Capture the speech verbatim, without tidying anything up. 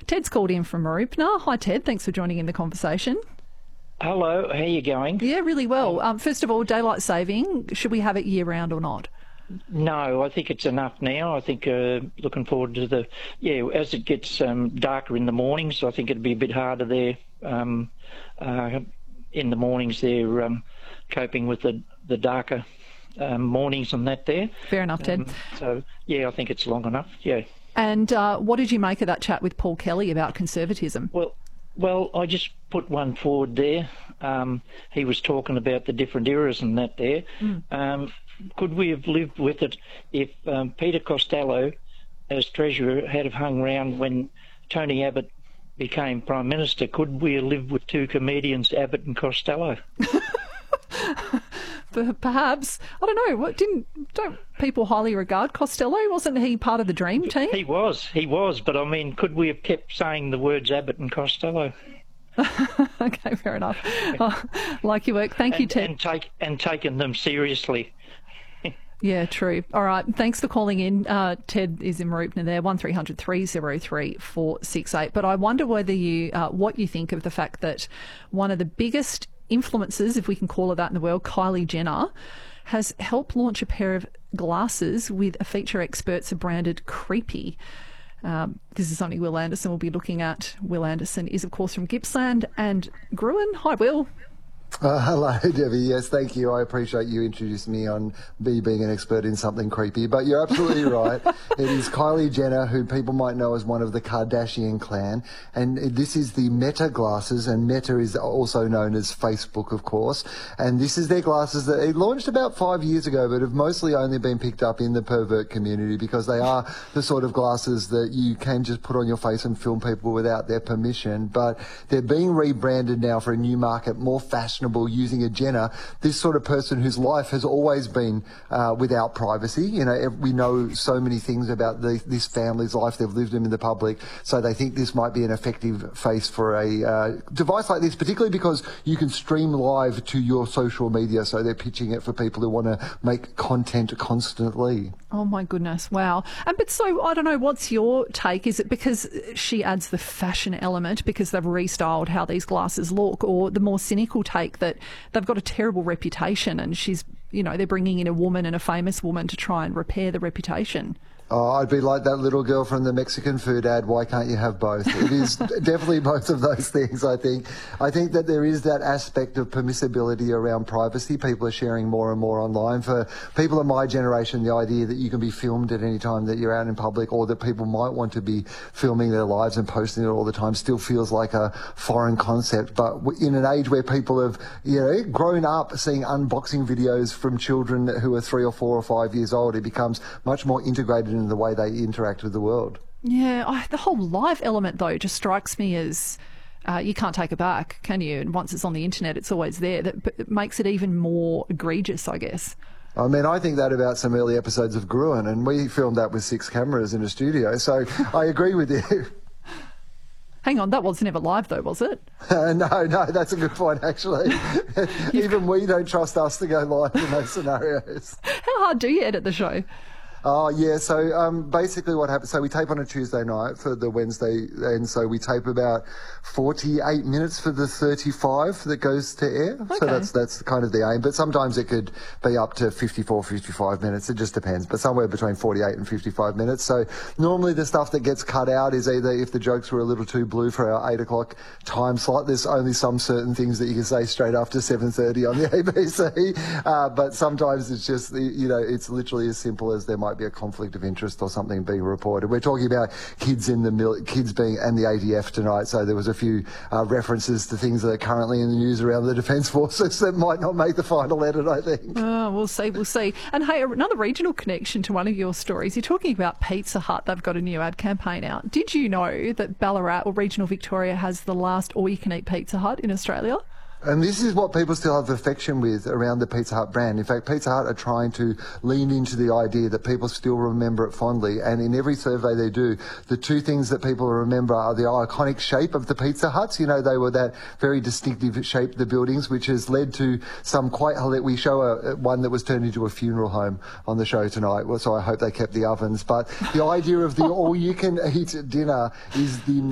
Ted's called in from Mooroopna. Hi, Ted. Thanks for joining in the conversation. Hello, how are you going? Yeah, really well. Um, first of all, daylight saving, should we have it year-round or not? No, I think it's enough now. I think uh, looking forward to the, yeah, as it gets um, darker in the mornings, I think it'd be a bit harder there. Um, uh, in the mornings they're um, coping with the, the darker um, mornings and that there. Fair enough, Ted. Um, so, yeah, I think it's long enough, yeah. And uh, what did you make of that chat with Paul Kelly about conservatism? Well, Well, I just put one forward there. Um, he was talking about the different eras and that there. Mm. Um, could we have lived with it if um, Peter Costello, as Treasurer, had have hung around when Tony Abbott became Prime Minister? Could we have lived with two comedians, Abbott and Costello? Perhaps. I don't know. What didn't don't people highly regard Costello? Wasn't he part of the dream team? He was. He was. But I mean, could we have kept saying the words Abbott and Costello? Okay, fair enough. Oh, like your work. Thank and, you, Ted. And take and taken them seriously. Yeah, true. All right. Thanks for calling in. Uh, Ted is in Mooroopna there, one three hundred three oh three four six eight. But I wonder whether you, uh, what you think of the fact that one of the biggest influencers, if we can call it that in the world, Kylie Jenner, has helped launch a pair of glasses with a feature experts have branded Creepy. Um, this is something Will Anderson will be looking at. Will Anderson is, of course, from Gippsland and Gruen. Hi, Will. Uh, hello, Debbie. Yes, thank you. I appreciate you introducing me on me being an expert in something creepy. But you're absolutely right. It is Kylie Jenner, who people might know as one of the Kardashian clan. And this is the Meta glasses, and Meta is also known as Facebook, of course. And this is their glasses that it launched about five years ago, but have mostly only been picked up in the pervert community because they are the sort of glasses that you can just put on your face and film people without their permission. But they're being rebranded now for a new market, more fashionable, using a Jenner, this sort of person whose life has always been uh, without privacy. You know, we know so many things about the, this family's life. They've lived them in the public, so they think this might be an effective face for a uh, device like this, particularly because you can stream live to your social media, so they're pitching it for people who want to make content constantly. Oh my goodness, wow. And but so, I don't know, what's your take? Is it because she adds the fashion element because they've restyled how these glasses look, or the more cynical take that they've got a terrible reputation and she's, you know, they're bringing in a woman and a famous woman to try and repair the reputation? Oh, I'd be like that little girl from the Mexican food ad, why can't you have both? It is definitely both of those things, I think. I think that there is that aspect of permissibility around privacy. People are sharing more and more online. For people of my generation, the idea that you can be filmed at any time that you're out in public, or that people might want to be filming their lives and posting it all the time, still feels like a foreign concept. But in an age where people have, you know, grown up seeing unboxing videos from children who are three or four or five years old, it becomes much more integrated in the way they interact with the world. Yeah, oh, the whole live element, though, just strikes me as uh, you can't take it back, can you? And once it's on the internet, it's always there. That it makes it even more egregious, I guess. I mean, I think that about some early episodes of Gruen, and we filmed that with six cameras in a studio, so I agree with you. Hang on, that was never live though, was it? Uh, no, no, that's a good point, actually. Even we don't trust us to go live in those scenarios. How hard do you edit the show? Oh, yeah, so um, basically what happens, so we tape on a Tuesday night for the Wednesday, and so we tape about forty-eight minutes for the thirty-five that goes to air. Okay. So that's that's kind of the aim, but sometimes it could be up to fifty-four, fifty-five minutes, it just depends, but somewhere between forty-eight and fifty-five minutes. So normally the stuff that gets cut out is either if the jokes were a little too blue for our eight o'clock time slot, there's only some certain things that you can say straight after seven thirty on the A B C, uh, but sometimes it's just, you know, it's literally as simple as there might be a conflict of interest or something being reported. We're talking about kids in the mil- kids being and the A T F tonight, so there was a few uh, references to things that are currently in the news around the Defence Forces that might not make the final edit, I think. Oh, we'll see, we'll see. And hey, another regional connection to one of your stories. You're talking about Pizza Hut. They've got a new ad campaign out. Did you know that Ballarat or regional Victoria has the last all-you-can-eat Pizza Hut in Australia? And this is what people still have affection with around the Pizza Hut brand. In fact, Pizza Hut are trying to lean into the idea that people still remember it fondly. And in every survey they do, the two things that people remember are the iconic shape of the Pizza Huts. You know, they were that very distinctive shape, the buildings, which has led to some quite hilarious. We show a, one that was turned into a funeral home on the show tonight. Well, so I hope they kept the ovens. But the idea of the all-you-can-eat dinner is the